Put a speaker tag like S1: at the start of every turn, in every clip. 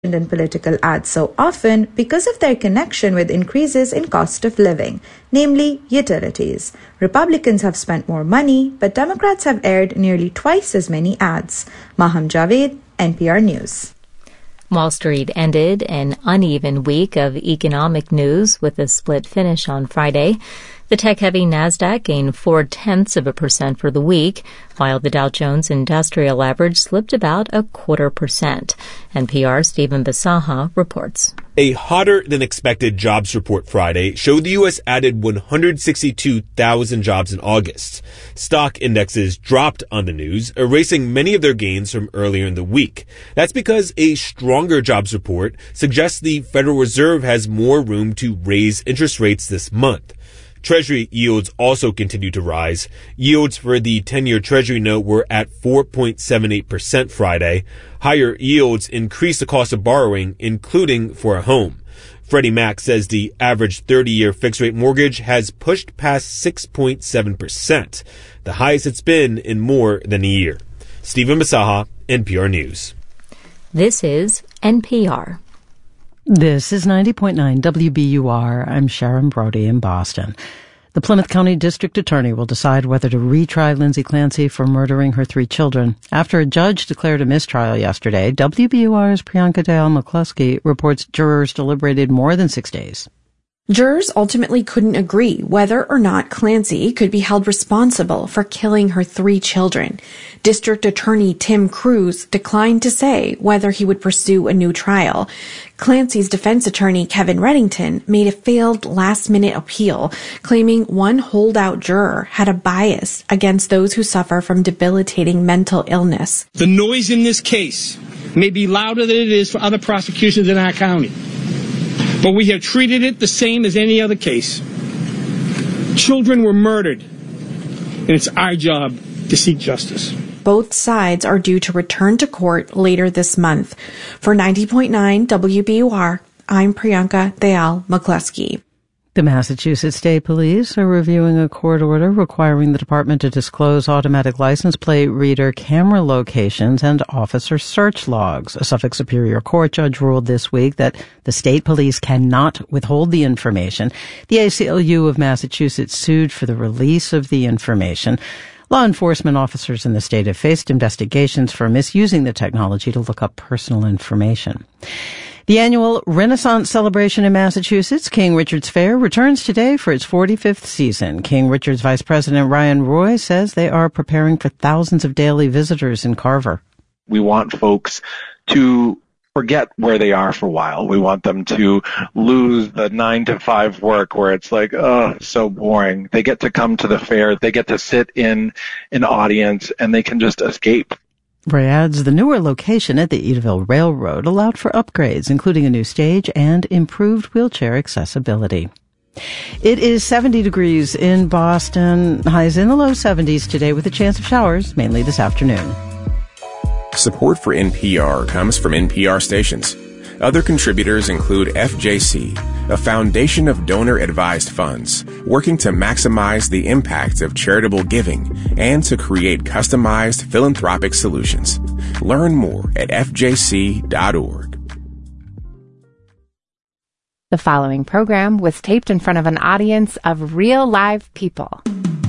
S1: in political ads so often because of their connection with increases in cost of living, namely utilities. Republicans have spent more money, but Democrats have aired nearly twice as many ads. Maham Javed, NPR News.
S2: Wall Street ended an uneven week of economic news with a split finish on Friday. The tech-heavy Nasdaq gained 0.4% for the week, while the Dow Jones Industrial Average slipped about 0.25%. NPR's Stephen Bisaha reports.
S3: A hotter-than-expected jobs report Friday showed the U.S. added 162,000 jobs in August. Stock indexes dropped on the news, erasing many of their gains from earlier in the week. That's because a stronger jobs report suggests the Federal Reserve has more room to raise interest rates this month. Treasury yields also continued to rise. Yields for the 10-year Treasury note were at 4.78% Friday. Higher yields increased the cost of borrowing, including for a home. Freddie Mac says the average 30-year fixed-rate mortgage has pushed past 6.7%, the highest it's been in more than a year. Stephen Bisaha, NPR News.
S2: This is NPR.
S4: This is 90.9 WBUR. I'm Sharon Brody in Boston. The Plymouth County District Attorney will decide whether to retry Lindsay Clancy for murdering her 3 children. After a judge declared a mistrial yesterday, WBUR's Priyanka Dayal McCluskey reports jurors deliberated more than 6 days.
S5: Jurors ultimately couldn't agree whether or not Clancy could be held responsible for killing her 3 children. District Attorney Tim Cruz declined to say whether he would pursue a new trial. Clancy's defense attorney, Kevin Reddington, made a failed last-minute appeal, claiming one holdout juror had a bias against those who suffer from debilitating mental illness.
S6: The noise in this case may be louder than it is for other prosecutions in our county, but we have treated it the same as any other case. Children were murdered, and it's our job to seek justice.
S5: Both sides are due to return to court later this month. For 90.9 WBUR, I'm Priyanka Dayal McCluskey.
S4: The Massachusetts State Police are reviewing a court order requiring the department to disclose automatic license plate reader camera locations and officer search logs. A Suffolk Superior Court judge ruled this week that the state police cannot withhold the information. The ACLU of Massachusetts sued for the release of the information. Law enforcement officers in the state have faced investigations for misusing the technology to look up personal information. The annual Renaissance celebration in Massachusetts, King Richard's Fair, returns today for its 45th season. King Richard's Vice President Ryan Roy says they are preparing for thousands of daily visitors in Carver.
S7: We want folks to forget where they are for a while. We want them to lose the 9-to-5 work where it's like, oh, so boring. They get to come to the fair. They get to sit in an audience and they can just escape.
S4: Roy adds the newer location at the Edaville Railroad allowed for upgrades, including a new stage and improved wheelchair accessibility. It is 70 degrees in Boston. Highs in the low 70s today with a chance of showers, mainly this afternoon.
S8: Support for NPR comes from NPR stations. Other contributors include FJC, a foundation of donor-advised funds working to maximize the impact of charitable giving and to create customized philanthropic solutions. Learn more at fjc.org.
S9: The following program was taped in front of an audience of real live people.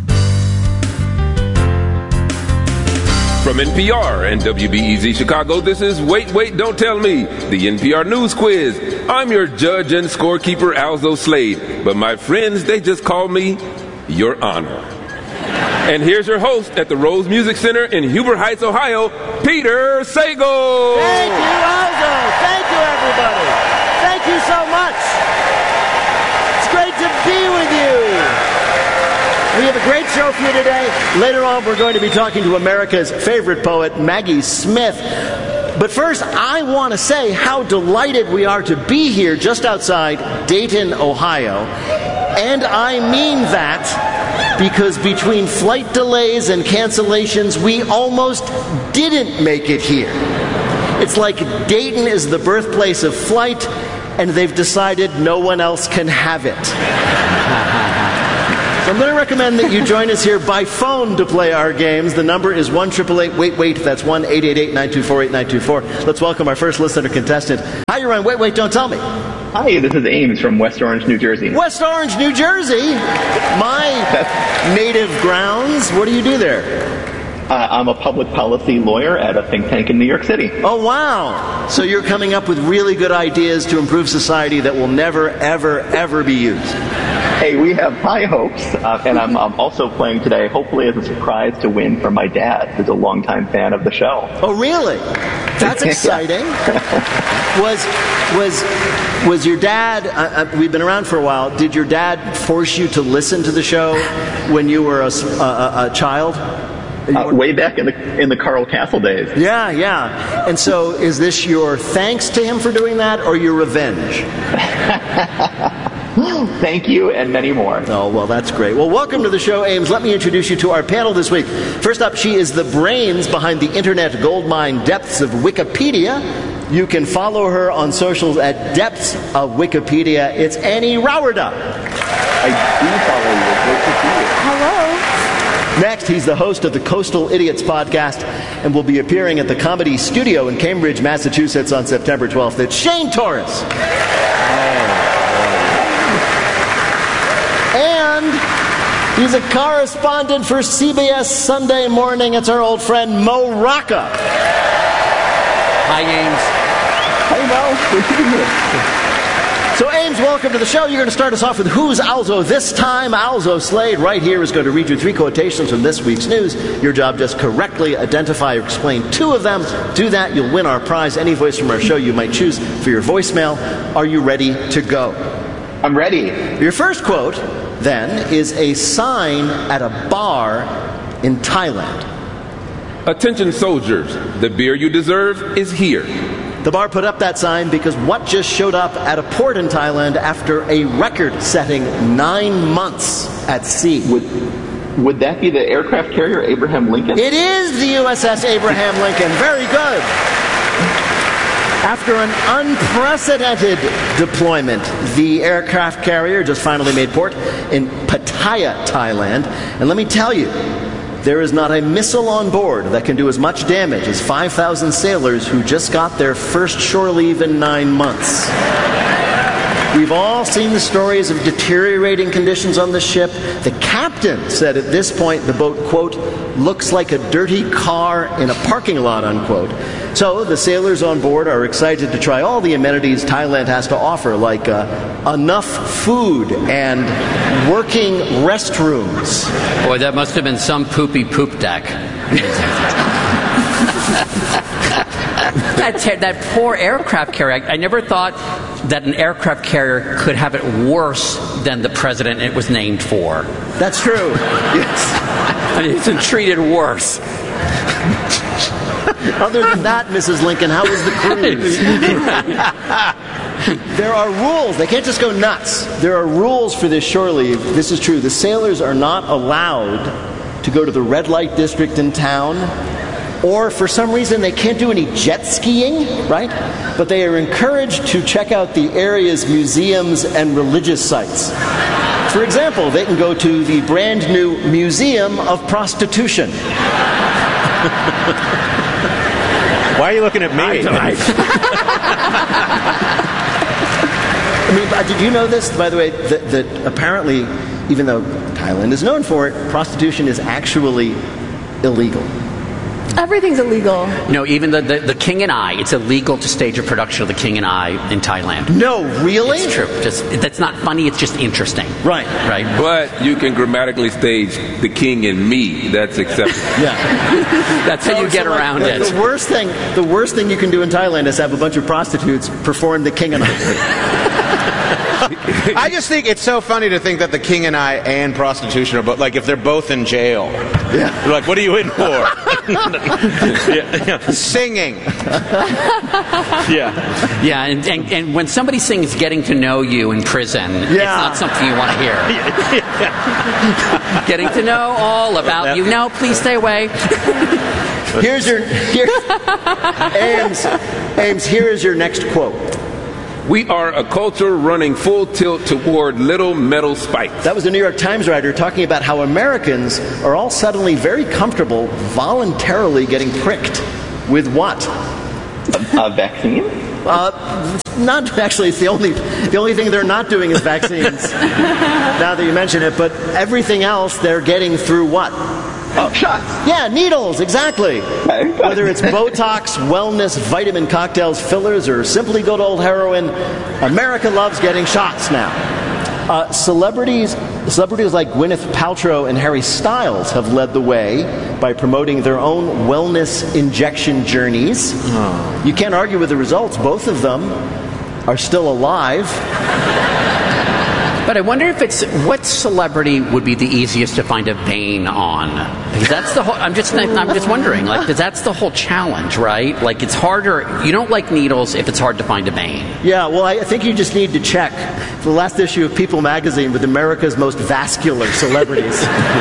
S10: From NPR and WBEZ Chicago, this is Wait, Wait, Don't Tell Me, the NPR News Quiz. I'm your judge and scorekeeper, Alzo Slade, but my friends, they just call me Your Honor. And here's your host at the Rose Music Center in Huber Heights, Ohio, Peter Sagal.
S11: Thank you, Alzo. Thank you, everybody. Thank you so much. It's great to be with you. We have a great show for you today. Later on, we're going to be talking to America's favorite poet, Maggie Smith. But first, I want to say how delighted we are to be here just outside Dayton, Ohio. And I mean that because between flight delays and cancellations, we almost didn't make it here. It's like Dayton is the birthplace of flight, and they've decided no one else can have it. I'm going to recommend that you join us here by phone to play our games. The number is 1-888-WAIT-WAIT. That's 1-888-924-8924. Let's welcome our first listener contestant. Hi, you're on Wait, Wait, Don't Tell Me.
S12: Hi, this is Ames from West Orange, New Jersey.
S11: West Orange, New Jersey? My native grounds. What do you do there?
S12: I'm a public policy lawyer at a think tank in New York City.
S11: Oh, wow. So you're coming up with really good ideas to improve society that will never, ever, ever be used.
S12: Hey, we have high hopes, and I'm also playing today, hopefully as a surprise to win from my dad, who's a longtime fan of the show.
S11: Oh, really? That's exciting. Was your dad, we've been around for a while, did your dad force you to listen to the show when you were a child?
S12: Way back in the Carl Castle days.
S11: Yeah. And so is this your thanks to him for doing that or your revenge?
S12: Thank you, and many more.
S11: Oh, well, that's great. Well, welcome to the show, Ames. Let me introduce you to our panel this week. First up, she is the brains behind the internet goldmine depths of Wikipedia. You can follow her on socials at Depths of Wikipedia. It's Annie Rowerda.
S12: I do follow you. Great to see you.
S11: Hello. Next, he's the host of the Coastal Idiots podcast and will be appearing at the Comedy Studio in Cambridge, Massachusetts on September 12th. It's Shane Torres. And he's a correspondent for CBS Sunday Morning. It's our old friend Mo Rocca.
S13: Hi, Ames.
S11: Hey, Mo. Good to be here. So, Ames, welcome to the show. You're going to start us off with Who's Alzo this time. Alzo Slade right here is going to read you 3 quotations from this week's news. Your job, just correctly identify or explain 2 of them. Do that, you'll win our prize. Any voice from our show you might choose for your voicemail. Are you ready to go?
S12: I'm ready.
S11: Your first quote, then, is a sign at a bar in Thailand.
S10: Attention soldiers, the beer you deserve is here.
S11: The bar put up that sign because what just showed up at a port in Thailand after a record-setting 9 months at sea?
S12: Would that be the aircraft carrier Abraham Lincoln?
S11: It is the USS Abraham Lincoln. Very good. After an unprecedented deployment, the aircraft carrier just finally made port in Pattaya, Thailand. And let me tell you, there is not a missile on board that can do as much damage as 5,000 sailors who just got their first shore leave in 9 months. We've all seen the stories of deteriorating conditions on the ship. The captain said at this point the boat, quote, looks like a dirty car in a parking lot, unquote. So the sailors on board are excited to try all the amenities Thailand has to offer, like enough food and working restrooms.
S13: Boy, that must have been some poopy poop deck. That poor aircraft carrier. I never thought that an aircraft carrier could have it worse than the president it was named for.
S11: That's true. Yes.
S13: I mean, it's been treated worse.
S11: Other than that, Mrs. Lincoln, how was the cruise? There are rules. They can't just go nuts. There are rules for this shore leave. This is true. The sailors are not allowed to go to the red light district in town, or for some reason they can't do any jet skiing, right? But they are encouraged to check out the area's museums and religious sites. For example, they can go to the brand new Museum of Prostitution.
S3: Why are you looking at me?
S11: I mean, did you know this, by the way, that apparently, even though Thailand is known for it, prostitution is actually illegal?
S14: Everything's illegal.
S13: No, even the King and I, it's illegal to stage a production of The King and I in Thailand.
S11: No, really?
S13: It's true. That's not funny, it's just interesting.
S11: Right.
S10: But you can grammatically stage The King and Me. That's acceptable.
S11: Yeah.
S13: That's how you get around it.
S11: The worst thing you can do in Thailand is have a bunch of prostitutes perform The King and I.
S15: I just think it's so funny to think that The King and I and prostitution are both, like, if they're both in jail.
S11: Yeah.
S3: You're like, what are you in for?
S15: Singing.
S3: Yeah.
S13: Yeah, and when somebody sings Getting to Know You in prison, it's not something you want to hear. Getting to know all about you. No, please stay away.
S11: Ames, here is your next quote.
S10: We are a culture running full tilt toward little metal spikes.
S11: That was a New York Times writer talking about how Americans are all suddenly very comfortable voluntarily getting pricked. With what?
S12: A vaccine?
S11: Not actually. It's the only thing they're not doing is vaccines. Now that you mention it, but everything else they're getting through what?
S12: Oh, shots.
S11: Yeah, needles, exactly. Whether it's Botox, wellness, vitamin cocktails, fillers, or simply good old heroin, America loves getting shots now. Celebrities like Gwyneth Paltrow and Harry Styles have led the way by promoting their own wellness injection journeys. Oh. You can't argue with the results. Both of them are still alive.
S13: But I wonder if what celebrity would be the easiest to find a vein on? Because that's the whole. I'm just wondering, like, because that's the whole challenge, right? Like, it's harder. You don't like needles if it's hard to find a vein.
S11: Yeah, well, I think you just need to check the last issue of People magazine with America's most vascular celebrities.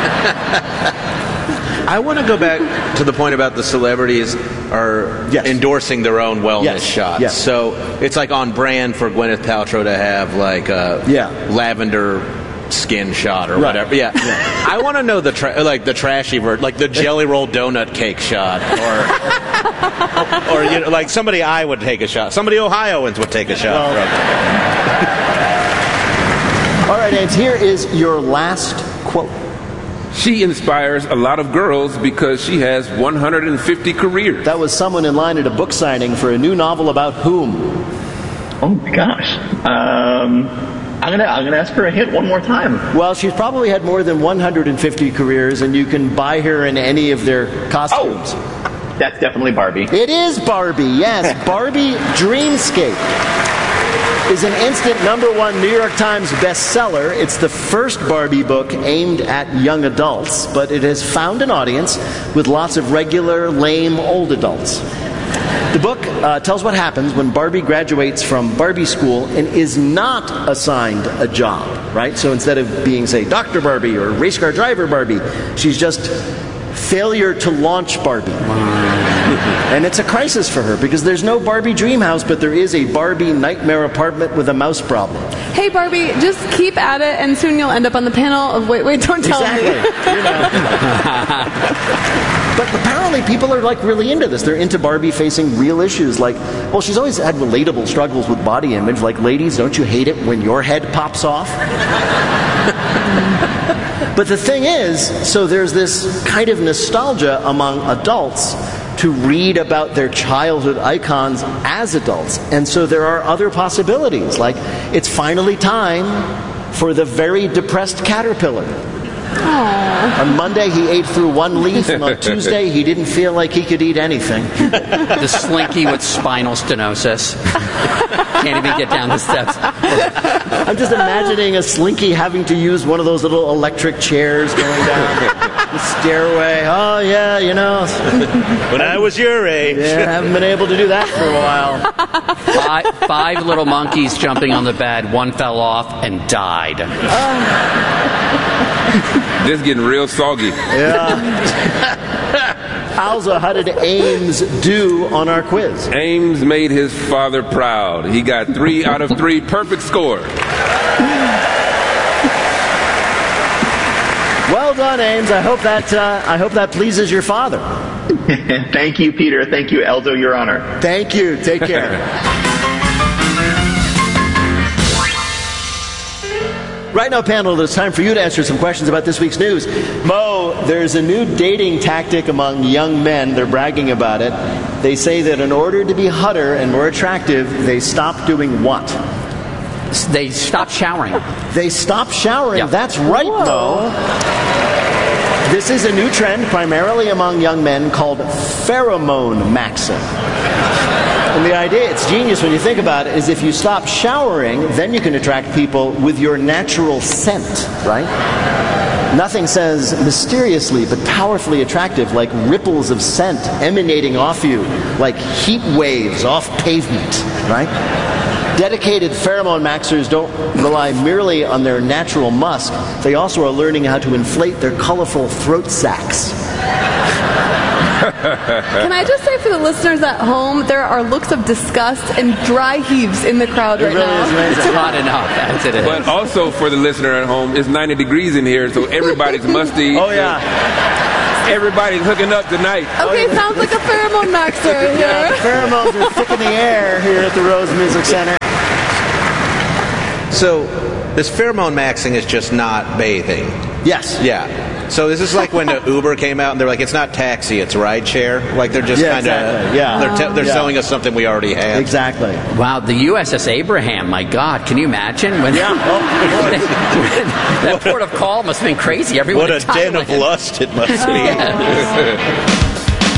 S15: I want to go back to the point about the celebrities are endorsing their own wellness shots.
S11: Yes.
S15: So it's like on brand for Gwyneth Paltrow to have like a lavender skin shot or whatever. Yeah. I want to know the trashy version, like the Jelly Roll donut cake shot, or you know, like somebody I would take a shot. Somebody Ohioans would take a shot.
S11: All right, Ames, here is your last quote.
S10: She inspires a lot of girls because she has 150 careers.
S11: That was someone in line at a book signing for a new novel about whom?
S12: Oh my gosh. I'm gonna ask for a hint one more time.
S11: Well, she's probably had more than 150 careers, and you can buy her in any of their costumes.
S12: Oh, that's definitely Barbie.
S11: It is Barbie, yes. Barbie Dreamscape is an instant #1 New York Times bestseller. It's the first Barbie book aimed at young adults, but it has found an audience with lots of regular, lame, old adults. The book tells what happens when Barbie graduates from Barbie school and is not assigned a job, right? So instead of being, say, Dr. Barbie or race car driver Barbie, she's just failure to launch Barbie. And it's a crisis for her because there's no Barbie dream house, but there is a Barbie nightmare apartment with a mouse problem.
S14: Hey, Barbie, just keep at it, and soon you'll end up on the panel of Wait, Don't Tell Me.
S11: You know. But apparently people are like really into this. They're into Barbie facing real issues like, well, she's always had relatable struggles with body image. Like, ladies, don't you hate it when your head pops off? But the thing is, so there's this kind of nostalgia among adults to read about their childhood icons as adults. And so there are other possibilities, like it's finally time for the very depressed caterpillar.
S14: Aww.
S11: On Monday, he ate through one leaf, and on Tuesday, he didn't feel like he could eat anything.
S13: The slinky with spinal stenosis. Can't even get down the steps.
S11: I'm just imagining a slinky having to use one of those little electric chairs going down the stairway. Oh, yeah, you know.
S15: When I was your age.
S11: Yeah, I haven't been able to do that for a while.
S13: Five little monkeys jumping on the bed. One fell off and died.
S10: This is getting real soggy.
S11: Yeah. Alza, how did Ames do on our quiz?
S10: Ames made his father proud. He got 3 out of 3 perfect score.
S11: Well done, Ames. I hope that pleases your father.
S12: Thank you, Peter. Thank you, Elzo, Your Honor.
S11: Thank you. Take care. Right now, panel, it's time for you to answer some questions about this week's news. Mo, there's a new dating tactic among young men. They're bragging about it. They say that in order to be hotter and more attractive, they stop doing what?
S13: They stop showering.
S11: They stop showering.
S13: Yeah.
S11: That's right, Mo. This is a new trend primarily among young men called pheromone maxing. And the idea, it's genius when you think about it, is if you stop showering, then you can attract people with your natural scent, right? Nothing says mysteriously but powerfully attractive like ripples of scent emanating off you, like heat waves off pavement, right? Dedicated pheromone maxers don't rely merely on their natural musk. They also are learning how to inflate their colorful throat sacs.
S14: Can I just say for the listeners at home, there are looks of disgust and dry heaves in the crowd right now.
S13: It's hot enough as it is.
S10: But also for the listener at home, it's 90 degrees in here, so everybody's musty.
S11: Oh, yeah.
S10: Everybody's hooking up tonight.
S14: Okay, sounds like a pheromone maxer here.
S11: Yeah, the pheromones are thick in the air here at the Rose Music Center.
S15: So, this pheromone maxing is just not bathing.
S11: Yes.
S15: Yeah. So this is like when the Uber came out and they're like, it's not taxi, it's rideshare. Like they're just kind of, they're selling us something we already have.
S11: Exactly.
S13: Wow, the USS Abraham, my God, can you imagine? When that port of call must have been crazy. Everyone
S15: what a den of lust it must be.